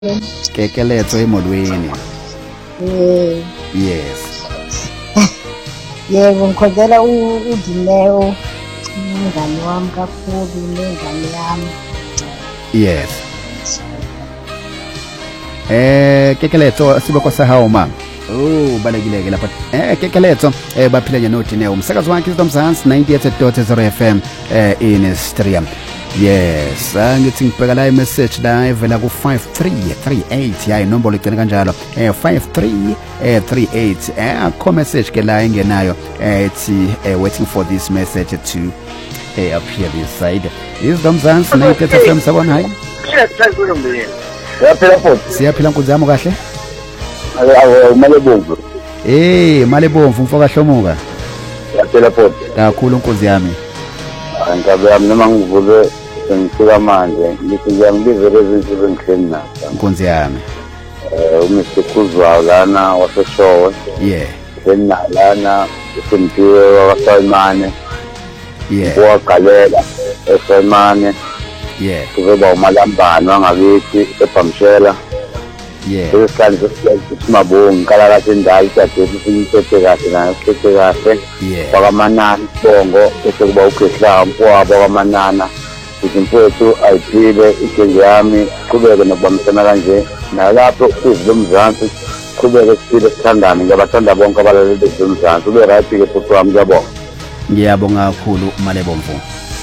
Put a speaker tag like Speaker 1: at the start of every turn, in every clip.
Speaker 1: Kekeletso emolweni. Yes.
Speaker 2: Yebo ngikhozela uDineo umngani wami kakhulu nengane yami.
Speaker 1: Yes. Kekeletso siboko sahawu mama. Balekileke lapha. Kekeletso baphila nje noDineo umsakazo wakhe iZomzansi 98.0 FM in Stream. Yes, ngithi ngibheka la message la evela ku 5338 yayi inombolo igcina kanjalo 5338 akho message ke la engenayo ethi waiting for this message to appear this side. iZomzansi 98 FM sabona hayi. Siyaphila nkunzi yami kahle.
Speaker 3: Malebomvu.
Speaker 1: Malebomvu mfoka hlomuka.
Speaker 3: Yaphela photo.
Speaker 1: Kakhulu nkunzi yami.
Speaker 3: Angabe yami noma ngivuke ngisuka manje ngithi ngiyambizela izinto engihleni nazo.
Speaker 1: Nkunzi yami.
Speaker 3: Umr Khuzwayo lana waseshowe.
Speaker 1: Yeah.
Speaker 3: Then lana usempiwe waSayimane.
Speaker 1: Yeah.
Speaker 3: Waqalela eSayimane.
Speaker 1: Yeah.
Speaker 3: Kuzoba umalambano ngakithi eBhamshela.
Speaker 1: Yeah.
Speaker 3: Isikhathi sesimabongi kala kahle indalo kade sifike kahle nayo sifike kahle.
Speaker 1: Yeah.
Speaker 3: Bakamanana bongo bese kuba uGehlanga mfowabo bakamanana. Izimfowethu ayiphile ijengo yami qhubeke nokubambisana kanje nalapho iZomzansi qhubeke siphile sithandane ngabathanda bonke abalaleli beZomzansi ube right ke futhi wami ngiyabonga.
Speaker 1: Ngiyabonga kakhulu Malebomvu.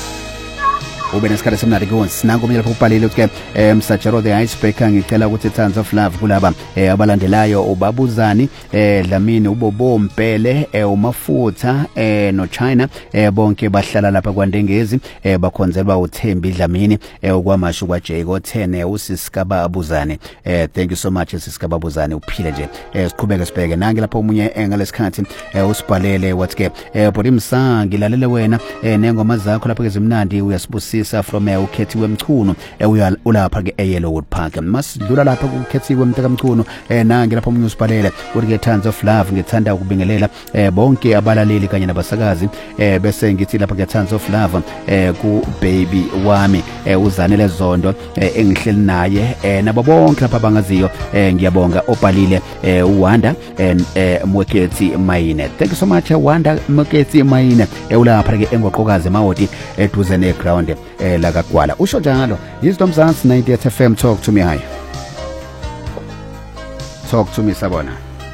Speaker 1: Ube nesikhathi semnandi kuwona sinako manje lapho ubhalile ukuthi Msajero the Icebreaker ngicela ukuthi Tons of Love kulaba abalandelayo ubabuzani Dlamini uBobo Mpele uMafutha no China bonke bahlala lapha kwaNdengezi bakhonzelwa uThembi Dlamini ukwamashu kwaJake o10 uSisikaba Abuzane. Thank you so much Sisikaba Abuzane uphile nje siqhubeke sibheke nange lapho umunye ngalesikhathi usibhalele wathi ke bodi Msa ngilalele wena nengoma zakho lapha ezimnandi uyasibusisa from ukhethiwe Mchunu ulapha ke eYellowwood Park masidlula lapha ukhethiwe Mtaka Mchunu nange lapha umunye usibhalele uthi ke Tons of Love ngithanda ukubingelela bonke abalaleli kanye nabasakazi bese ngithi lapha ke Tons of Love ku baby wami uZanele Zondo engihleli naye nabo bonke lapha bangaziyo ngiyabonga obhalile uWanda Mwekethi Mayine. Thank you so much Wanda Mwekethi Mayine ulapha ke engoqokazi Mawoti eduze ne ground la kaGwala. Usho njalo iZomzansi 98 FM talk to me high. Talk to me sabona.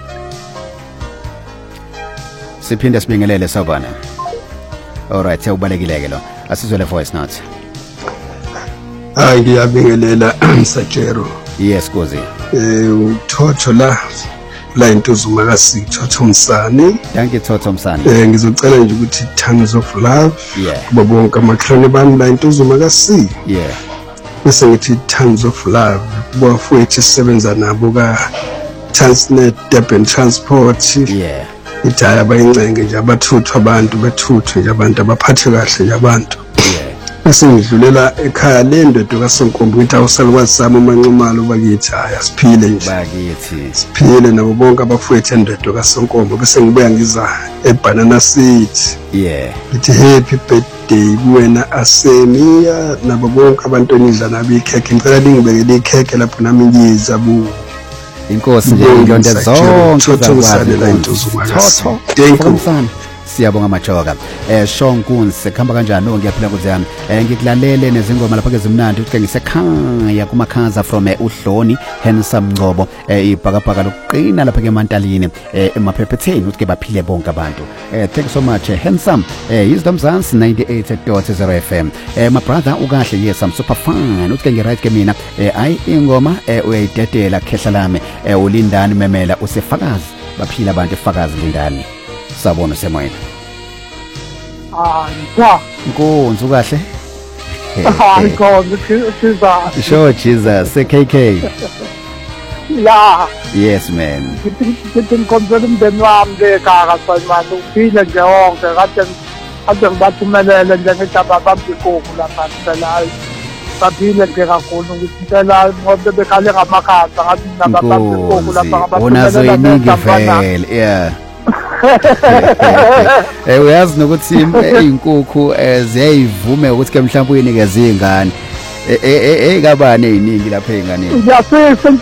Speaker 1: Siphinde sibingelele sabona. Alright, sewubalekileke lo. Asizwe le voice note.
Speaker 4: Hayi ngiyabingelela Msajero.
Speaker 1: Yes Kozi.
Speaker 4: Uthotho la into zuma kasithotho Msani.
Speaker 1: Thank you Thotho Msani.
Speaker 4: Ngizocela nje ukuthi Tons of Love.
Speaker 1: Yeah.
Speaker 4: Kuba bonke amakrane bami la into zuma kasi.
Speaker 1: Yeah.
Speaker 4: Bese ngithi Tons of Love bafowethu sisebenza nabo ka Transnet Durban Transport.
Speaker 1: Yeah.
Speaker 4: Ithaya abayincenge nje abathuthwa abantu bethuthwe nje abantu abaphathe kahle nje abantu. Bese ngidlulela ekhaya lendodo kaSonkombo ukuthi awusalukwazi sami uMancumalo bakithi haya siphile nje
Speaker 1: bakithi
Speaker 4: siphile nabo bonke abafowethu endodo kaSonkombo bese ngibuya ngiza eBanana City.
Speaker 1: Yeah.
Speaker 4: Ngithi happy birthday kuwena Asemiya nabo bonke abantu enidla nabo ikhekhe ngicela ningibekele ikhekhe lapho nami ngiyiza bu
Speaker 1: inkosi nje ilonde zonke
Speaker 4: zakwazela into zumakazi. Thank you.
Speaker 1: Siyabonga majoka. Shonkunzi khamba kanjani ngiyaphila nkosi yami. Ngikulalele nezingoma lapha ezimnandi ukuthi ngisekhaya kumakhaza from uHloni Handsome Ngcobo ibhakabhaka lokuqina lapha eMantalini emaphepheteni ukuthi ke baphile bonke abantu. Thank you so much Handsome. iZomzansi 98.0 FM. My brother ukahle yes I'm super fine ukuthi ke ngiright ke mina ayi ingoma uyayidedela khehla lami ulindani memela usefakazi baphila abantu efakazi lindani. Sabona semoyeni.
Speaker 2: Ja.
Speaker 1: Nkonzo kahle.
Speaker 2: Nkonzo siza.
Speaker 1: Sure Jesus KK.
Speaker 2: Ya.
Speaker 1: Yes man.
Speaker 2: Ngithi nkonzo umndeni wami lekhaya Sayimane uphile nje wonke kade ngibathumelele nje ngitaba bamzikoko lapha phela. Baphile nje kakhulu ngicela ngoba bekhale ngamakhaza ngathi nababamzikoko lapha ngabathumelele.
Speaker 1: Unazo iningi vele yeah. Uyazi nokuthi izinkukhu ziyayivume ukuthi ke mhlawumbe uyinikeze izingane kabani eziningi lapha enganeni
Speaker 2: ngiyafisa